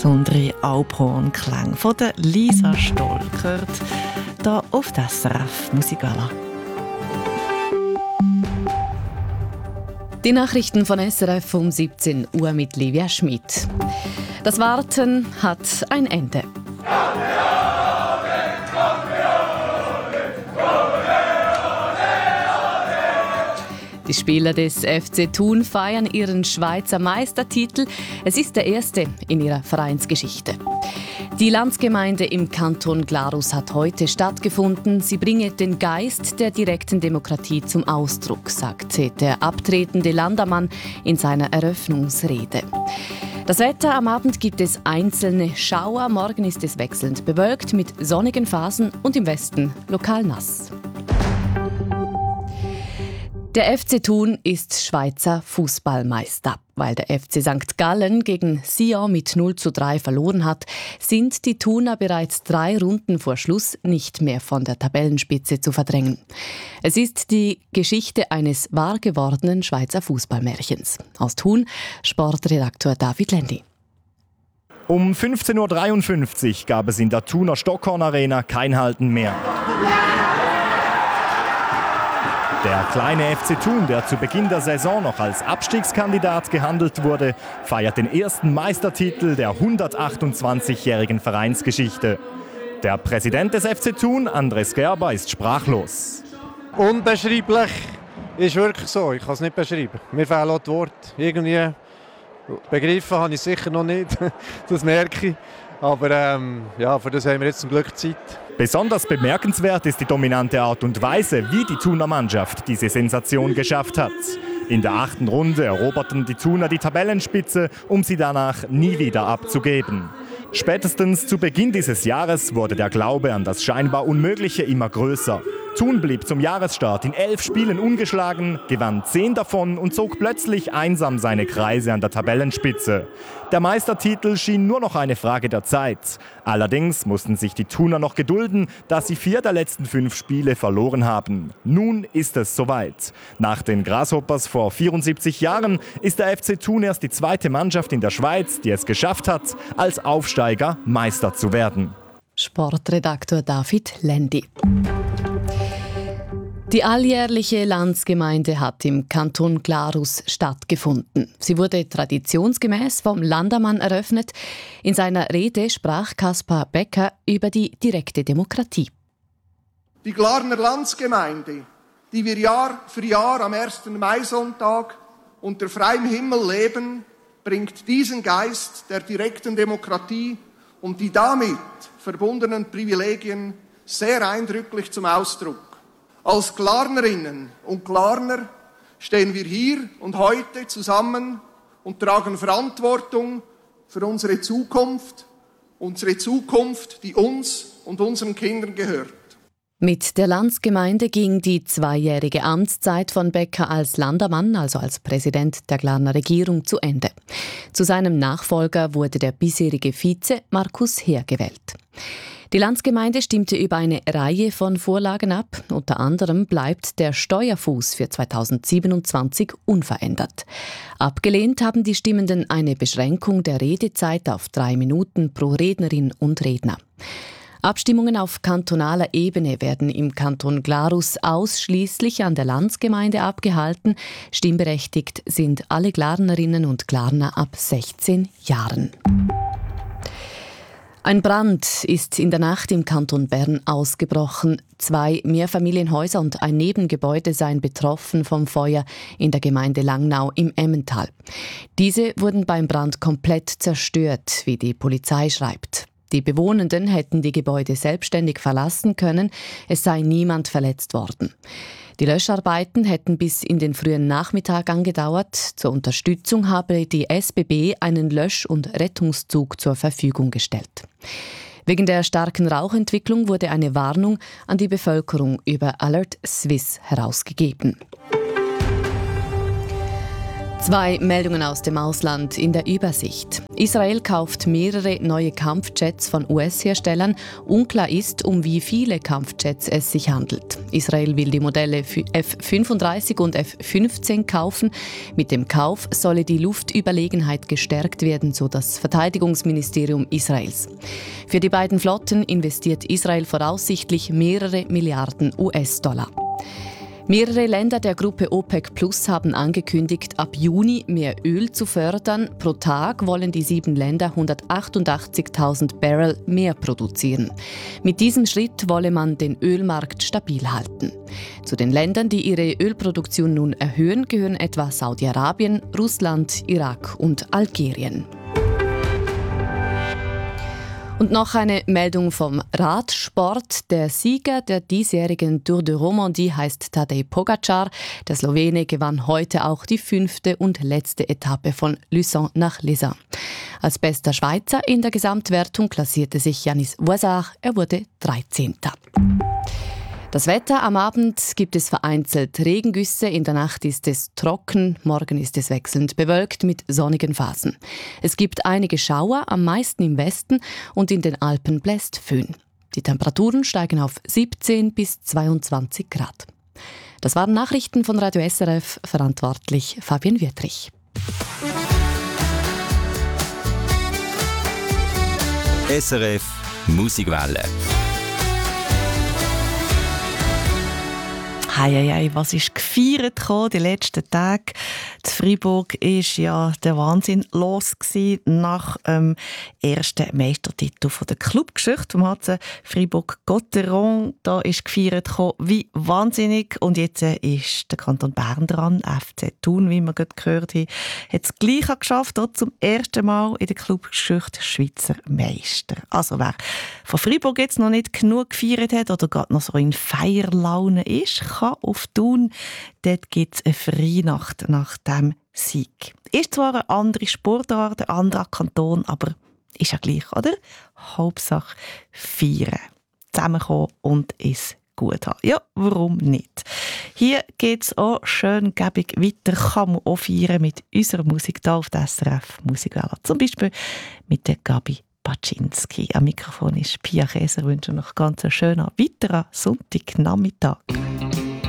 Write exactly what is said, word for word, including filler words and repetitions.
besondere Alphorn-Klänge von der Lisa Stoll gehört hier auf der S R F Musikgala. Die Nachrichten von S R F um siebzehn Uhr mit Livia Schmid. Das Warten hat ein Ende. Die Spieler des F C Thun feiern ihren Schweizer Meistertitel. Es ist der erste in ihrer Vereinsgeschichte. Die Landsgemeinde im Kanton Glarus hat heute stattgefunden. Sie bringe den Geist der direkten Demokratie zum Ausdruck, sagte der abtretende Landamann in seiner Eröffnungsrede. Das Wetter: am Abend gibt es einzelne Schauer, morgen ist es wechselnd bewölkt mit sonnigen Phasen und im Westen lokal nass. Der F C Thun ist Schweizer Fußballmeister. Weil der F C Sankt Gallen gegen Sion mit null zu drei verloren hat, sind die Thuner bereits drei Runden vor Schluss nicht mehr von der Tabellenspitze zu verdrängen. Es ist die Geschichte eines wahr gewordenen Schweizer Fußballmärchens. Aus Thun, Sportredakteur David Lendi. Um fünfzehn Uhr dreiundfünfzig gab es in der Thuner Stockhorn Arena kein Halten mehr. Der kleine F C Thun, der zu Beginn der Saison noch als Abstiegskandidat gehandelt wurde, feiert den ersten Meistertitel der hundertachtundzwanzigjährigen Vereinsgeschichte. Der Präsident des F C Thun, Andres Gerber, ist sprachlos. Unbeschreiblich ist wirklich so, ich kann es nicht beschreiben. Mir fehlen auch die Worte. Irgendwie begriffen habe ich es sicher noch nicht, das merke ich. Aber ähm, ja, für das haben wir jetzt zum Glück Zeit. Besonders bemerkenswert ist die dominante Art und Weise, wie die Thuner Mannschaft diese Sensation geschafft hat. In der achten Runde eroberten die Thuner die Tabellenspitze, um sie danach nie wieder abzugeben. Spätestens zu Beginn dieses Jahres wurde der Glaube an das scheinbar Unmögliche immer größer. Thun blieb zum Jahresstart in elf Spielen ungeschlagen, gewann zehn davon und zog plötzlich einsam seine Kreise an der Tabellenspitze. Der Meistertitel schien nur noch eine Frage der Zeit. Allerdings mussten sich die Thuner noch gedulden, da sie vier der letzten fünf Spiele verloren haben. Nun ist es soweit. Nach den Grasshoppers vor vierundsiebzig Jahren ist der F C Thun erst die zweite Mannschaft in der Schweiz, die es geschafft hat, als Aufsteiger Meister zu werden. Sportredakteur David Lendi. Die alljährliche Landsgemeinde hat im Kanton Glarus stattgefunden. Sie wurde traditionsgemäß vom Landamann eröffnet. In seiner Rede sprach Kaspar Becker über die direkte Demokratie. Die Glarner Landsgemeinde, die wir Jahr für Jahr am ersten Maisonntag unter freiem Himmel leben, bringt diesen Geist der direkten Demokratie und die damit verbundenen Privilegien sehr eindrücklich zum Ausdruck. Als Glarnerinnen und Glarner stehen wir hier und heute zusammen und tragen Verantwortung für unsere Zukunft, unsere Zukunft, die uns und unseren Kindern gehört. Mit der Landsgemeinde ging die zweijährige Amtszeit von Becker als Landamann, also als Präsident der Glarner Regierung, zu Ende. Zu seinem Nachfolger wurde der bisherige Vize Markus Heer gewählt. Die Landsgemeinde stimmte über eine Reihe von Vorlagen ab. Unter anderem bleibt der Steuerfuß für zweitausendsiebenundzwanzig unverändert. Abgelehnt haben die Stimmenden eine Beschränkung der Redezeit auf drei Minuten pro Rednerin und Redner. Abstimmungen auf kantonaler Ebene werden im Kanton Glarus ausschließlich an der Landsgemeinde abgehalten. Stimmberechtigt sind alle Glarnerinnen und Glarner ab sechzehn Jahren. Ein Brand ist in der Nacht im Kanton Bern ausgebrochen. Zwei Mehrfamilienhäuser und ein Nebengebäude seien betroffen vom Feuer in der Gemeinde Langnau im Emmental. Diese wurden beim Brand komplett zerstört, wie die Polizei schreibt. Die Bewohnenden hätten die Gebäude selbstständig verlassen können, es sei niemand verletzt worden. Die Löscharbeiten hätten bis in den frühen Nachmittag angedauert. Zur Unterstützung habe die S B B einen Lösch- und Rettungszug zur Verfügung gestellt. Wegen der starken Rauchentwicklung wurde eine Warnung an die Bevölkerung über Alert Swiss herausgegeben. Zwei Meldungen aus dem Ausland in der Übersicht. Israel kauft mehrere neue Kampfjets von U S-Herstellern. Unklar ist, um wie viele Kampfjets es sich handelt. Israel will die Modelle F fünfunddreißig und F fünfzehn kaufen. Mit dem Kauf solle die Luftüberlegenheit gestärkt werden, so das Verteidigungsministerium Israels. Für die beiden Flotten investiert Israel voraussichtlich mehrere Milliarden U S-Dollar. Mehrere Länder der Gruppe OPEC Plus haben angekündigt, ab Juni mehr Öl zu fördern. Pro Tag wollen die sieben Länder hundertachtundachtzigtausend Barrel mehr produzieren. Mit diesem Schritt wolle man den Ölmarkt stabil halten. Zu den Ländern, die ihre Ölproduktion nun erhöhen, gehören etwa Saudi-Arabien, Russland, Irak und Algerien. Und noch eine Meldung vom Radsport. Der Sieger der diesjährigen Tour de Romandie heißt Tadej Pogacar. Der Slowene gewann heute auch die fünfte und letzte Etappe von Luçon nach Lezin. Als bester Schweizer in der Gesamtwertung klassierte sich Yanis Voisard. Er wurde dreizehnter Das Wetter: Am Abend gibt es vereinzelt Regengüsse, in der Nacht ist es trocken, morgen ist es wechselnd bewölkt mit sonnigen Phasen. Es gibt einige Schauer, am meisten im Westen, und in den Alpen bläst Föhn. Die Temperaturen steigen auf siebzehn bis zweiundzwanzig Grad. Das waren Nachrichten von Radio S R F, verantwortlich Fabian Wüthrich. S R F Musikwelle. Hei, hei, hei, was ist gefeiert die letzten Tage? In Freiburg war ja der Wahnsinn los nach dem ersten Meistertitel der Clubgeschichte vom H C Fribourg-Gotteron. Da ist gefeiert wie wahnsinnig. Und jetzt ist der Kanton Bern dran. F C Thun, wie wir gerade gehört haben, hat es gleich geschafft, dort zum ersten Mal in der Clubgeschichte Schweizer Meister. Also wer von Freiburg jetzt noch nicht genug gefeiert hat oder gerade noch so in Feierlaune ist, kann auf Thun. Dort gibt es eine Freinacht nach dem Sieg. Ist zwar eine andere Sportart, ein anderer Kanton, aber ist ja gleich, oder? Hauptsache feiern. Zusammenkommen und es gut haben. Ja, warum nicht? Hier geht es auch schön gebig weiter. Kann man auch feiern mit unserer Musik hier auf der S R F Musikwelle. Zum Beispiel mit der Gabi Baczynski. Am Mikrofon ist Pia Käser. Ich wünsche noch ganz einen schönen weiteren Sonntagnachmittag.